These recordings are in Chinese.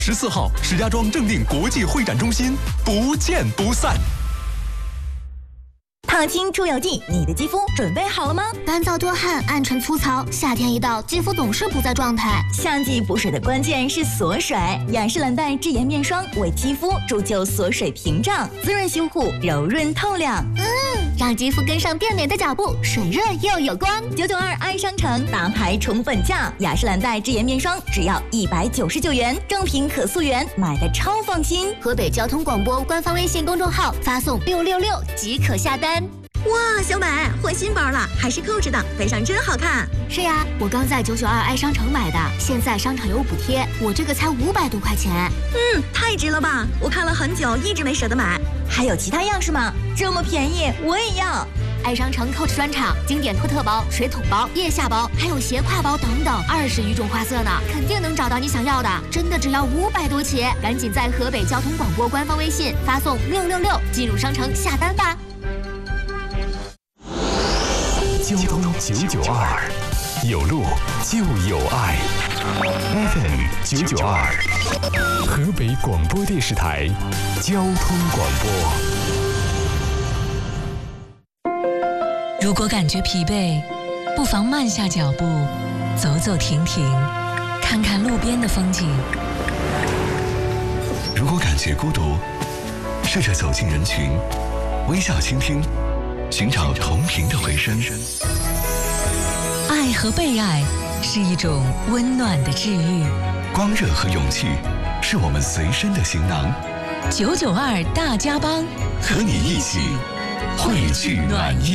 14号，石家庄正定国际会展中心，不见不散。 烫青出油剂，你的肌肤准备好了吗？ 干燥多汗，暗沉粗糙，夏天一到，肌肤总是不在状态。 夏季补水的关键是锁水，雅诗兰黛智妍面霜为肌肤铸就锁水屏障，滋润修护，柔润透亮。 让肌肤跟上变美的脚步，水润又有光。 992爱商城大牌宠粉价，雅诗兰黛智妍面霜只要199元，正品可溯源，买的超放心。 河北交通广播官方微信公众号发送666即可下单。 哇，小美换新包了，还是 Coach 的，背上真好看。 是呀，我刚在992爱商城买的，现在商场有补贴，我这个才500多块钱。 太值了吧！我看了很久，一直没舍得买。还有其他样式吗？这么便宜，我也要。 爱商城 Coach 专场，经典托特包、水桶包、腋下包，还有斜挎包等等，20余种花色呢，肯定能找到你想要的。真的只要500多起，赶紧在河北交通广播官方微信发送666进入商城下单吧。 交通992，有路就有爱。FM 992，河北广播电视台交通广播。 如果感觉疲惫，不妨慢下脚步，走走停停，看看路边的风景。 如果感觉孤独，试着走进人群，微笑倾听，寻找同频的回声。 爱和被爱是一种温暖的治愈， 光热和勇气是我们随身的行囊。 992大家帮， 和你一起汇聚暖意。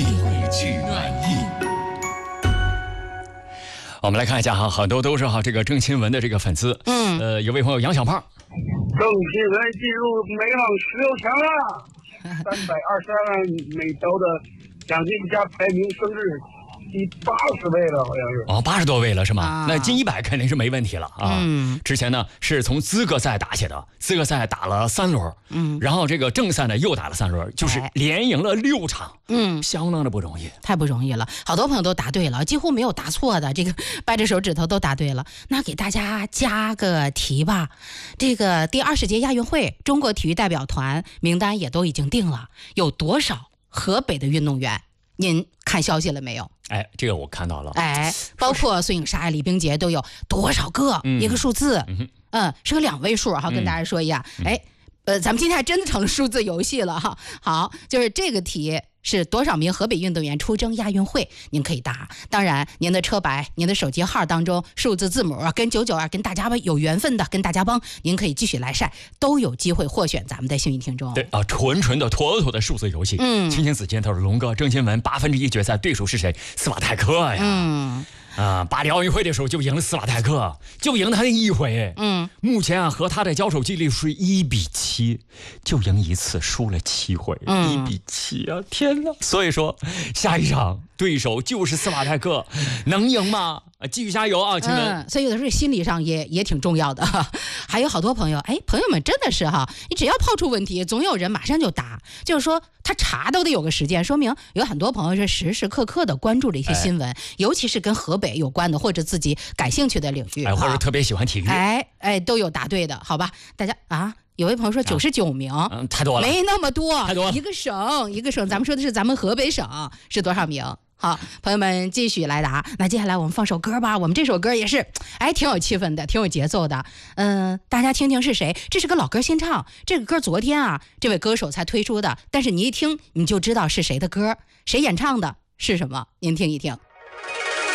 我们来看一下哈，很多都是这个郑钦文的这个粉丝。有位朋友杨小胖， 郑钦文进入美网16强了，322万美刀的奖金加排名升至第80位了，好像是。 80多位了是吗？那进100肯定是没问题了啊。之前呢是从资格赛打起的，资格赛打了3轮，然后这个正赛呢又打了3轮，就是连赢了6场，相当的不容易， 太不容易了。好多朋友都答对了，几乎没有答错的，这个掰着手指头都答对了。那给大家加个题吧，这个第20届亚运会中国体育代表团名单也都已经定了，有多少河北的运动员？您看消息了没有？ 这个我看到了。 包括孙颖莎、李冰洁都有多少个？一个数字，是个2位数哈，跟大家说一下。咱们今天还真的成了数字游戏了哈。好，就是这个题是多少名河北运动员出征亚运会，您可以答。当然，您的车牌、您的手机号当中数字字母跟992跟大家有缘分的，跟大家帮，您可以继续来晒，都有机会获选咱们的幸运听众。 对啊，纯的妥妥的数字游戏。青青子见头，龙哥郑钦文1/8决赛对手是谁？斯瓦泰克呀。巴黎奥运会的时候就赢了斯瓦泰克，就赢他那1回。目前和他的交手记录是1-7，就赢1次，输了7回，1-7啊！天哪！所以说下一场对手就是斯瓦泰克，能赢吗？继续加油啊，钦文！ 所以有的时候心理上也挺重要的。还有好多朋友，朋友们真的是哈，你只要抛出问题，总有人马上就答。就是说他查都得有个时间，说明有很多朋友是时时刻刻的关注这些新闻，尤其是跟河北有关的或者自己感兴趣的领域， 或者特别喜欢体育， 都有答对的，好吧？大家有位朋友说99名， 太多了， 没那么多， 太多了。 一个省，咱们说的是咱们河北省是多少名？好，朋友们继续来答。那接下来我们放首歌吧，我们这首歌也是挺有气氛的，挺有节奏的。大家听听是谁？这是个老歌新唱，这个歌昨天这位歌手才推出的，但是你一听你就知道是谁的歌，谁演唱的是什么，您听一听。